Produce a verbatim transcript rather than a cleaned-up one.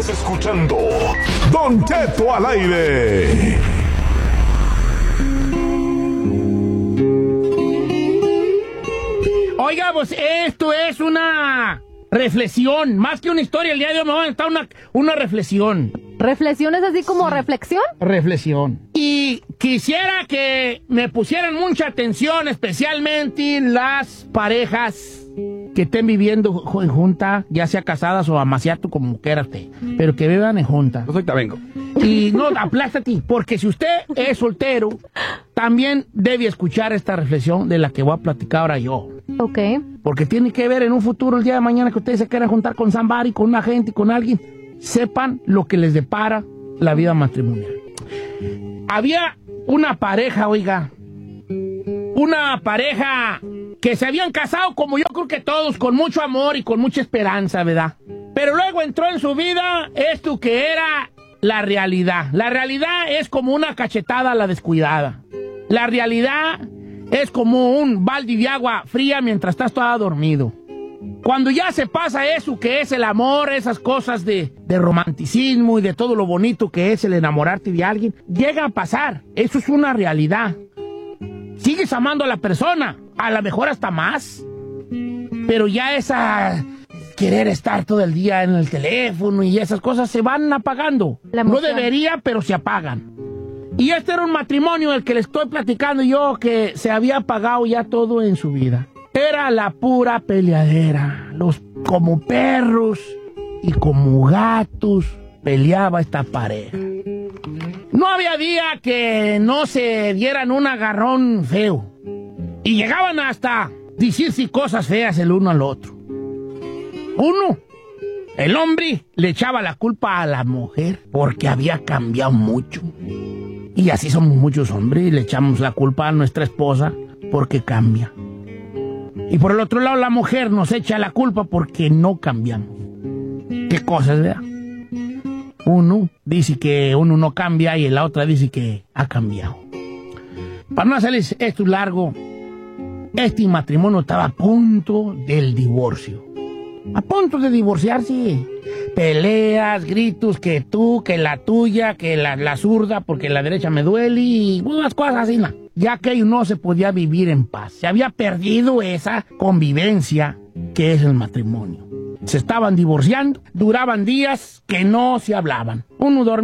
Estás escuchando Don Cheto al aire. Oiga, pues esto es una reflexión. Más que una historia, el día de hoy me va a estar una, una reflexión. ¿Reflexión es así como sí. reflexión? Reflexión. Y quisiera que me pusieran mucha atención, especialmente las parejas que estén viviendo en junta, ya sea casadas o amaciato, como quiera usted, pero que vivan en junta. Yo soy tabengo. Y no, aplástate, porque si usted es soltero, también debe escuchar esta reflexión de la que voy a platicar ahora yo. Ok. Porque tiene que ver en un futuro, el día de mañana, que ustedes se quieran juntar con somebody, con una gente, con alguien, sepan lo que les depara la vida matrimonial. Había una pareja, oiga, una pareja que se habían casado, como yo creo que todos, con mucho amor y con mucha esperanza, ¿verdad? Pero luego entró en su vida esto que era la realidad. La realidad es como una cachetada a la descuidada. La realidad es como un balde de agua fría mientras estás todo dormido. Cuando ya se pasa eso que es el amor, esas cosas de, de romanticismo y de todo lo bonito que es el enamorarte de alguien, llega a pasar. Eso es una realidad. Sigues amando a la persona, a lo mejor hasta más, pero ya esa querer estar todo el día en el teléfono y esas cosas se van apagando. No debería, pero se apagan. Y este era un matrimonio del que le estoy platicando yo, que se había apagado ya todo en su vida. Era la pura peleadera. Los como perros y como gatos peleaba esta pareja. No había día que no se dieran un agarrón feo. Y llegaban hasta decirse cosas feas el uno al otro. Uno, el hombre, le echaba la culpa a la mujer porque había cambiado mucho. Y así somos muchos hombres, le echamos la culpa a nuestra esposa porque cambia. Y por el otro lado, la mujer nos echa la culpa porque no cambiamos. ¿Qué cosas, verdad? Uno dice que uno no cambia y la otra dice que ha cambiado. Para no hacerles esto largo, este matrimonio estaba a punto del divorcio. A punto de divorciarse. Peleas, gritos, que tú, que la tuya, que la, la zurda, porque la derecha me duele y unas cosas así, ¿no? Ya que no se podía vivir en paz. Se había perdido esa convivencia que es el matrimonio. Se estaban divorciando, duraban días que no se hablaban. Uno dormía